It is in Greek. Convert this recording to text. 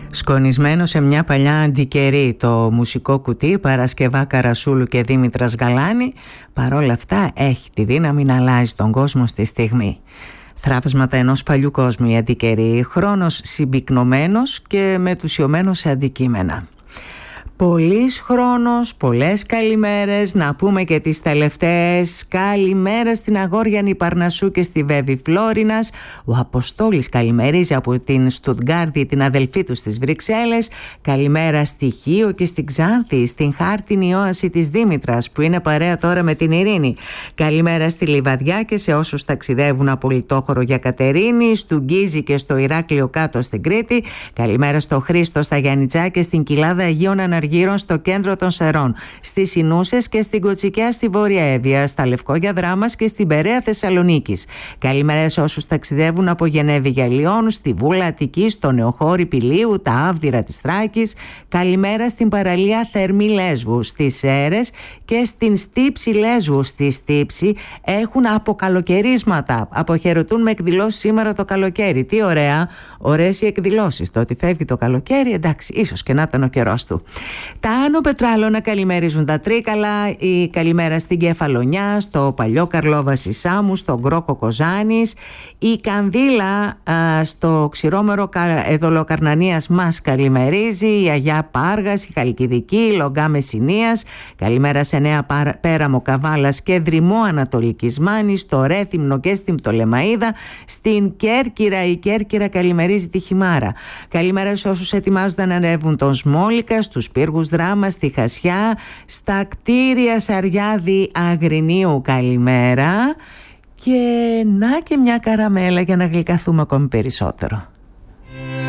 Σκονισμένο σε μια παλιά αντικερή το μουσικό κουτί Παρασκευά Καρασούλου και Δήμητρας Γαλάνη, παρόλα αυτά έχει τη δύναμη να αλλάζει τον κόσμο στη στιγμή. Θραύσματα ενός παλιού κόσμου η αντικερή, χρόνος συμπυκνωμένος και μετουσιωμένος σε αντικείμενα. Πολύς χρόνος, πολλές καλημέρες, να πούμε και τις τελευταίες. Καλημέρα στην Αγόριανη Παρνασσού και στη Βέβη Φλόρινας. Ο Αποστόλης καλημερίζει από την Στουτγκάρδη την αδελφή του στις Βρυξέλλες. Καλημέρα στη Χίο και στην Ξάνθη, στην χάρτινη όαση της Δήμητρας που είναι παρέα τώρα με την Ειρήνη. Καλημέρα στη Λιβαδιά και σε όσους ταξιδεύουν από Λιτόχωρο για Κατερίνη, στο Γκίζι και στο Ηράκλειο κάτω στην Κρήτη. Καλημέρα στο Χρήστο στα Γιαννιτσά και στην Κοιλάδα Αγίων Αναργύρων στο κέντρο των Σερών, στις Ινούσες και στην Κοτσικιά στη Βόρεια Εύβοια, στα Λευκόγια Δράμας και στην Περαία Θεσσαλονίκης. Καλημέρα σε όσους ταξιδεύουν από Γενέβη για Λιών, στη Βούλα Αττικής, στο Νεοχώρι Πηλίου, τα Άβδυρα της Θράκης. Καλημέρα στην παραλία Θερμή Λέσβου, στις Σέρρες και στην Στύψη Λέσβου. Στη Στύψη έχουν αποκαλοκαιρίσματα. Αποχαιρετούν με εκδηλώσεις σήμερα το καλοκαίρι. Τι ωραία, ωραίες οι εκδηλώσεις. Το ότι φεύγει το καλοκαίρι, εντάξει, ίσως και να ήταν ο καιρός του. Τα Άνω Πετράλωνα καλημερίζουν τα Τρίκαλα, η καλημέρα στην Κεφαλονιά, στο Παλιό Καρλόβαση Σάμου, στον Γκρόκο Κοζάνης, η Κανδύλα στο Ξηρόμερο Εδωλοκαρνανίας μας καλημερίζει, η Αγιά Πάργας, η Χαλκιδική, η Λογκά Μεσσηνίας, καλημέρα σε Νέα Πέραμο Καβάλας και Δρυμό Ανατολικής Μάνης, στο Ρέθυμνο και στην Πτολεμαΐδα, στην Κέρκυρα, η Κέρκυρα καλημερίζει τη Χιμάρα. Καλημέρα σε όσους ετοιμάζονται να ανέβουν τον Σμόλικα, στους πύργους Δράμα, στη Χασιά, στα κτίρια Σαριάδη Αγρινίου καλημέρα και να και μια καραμέλα για να γλυκαθούμε ακόμη περισσότερο.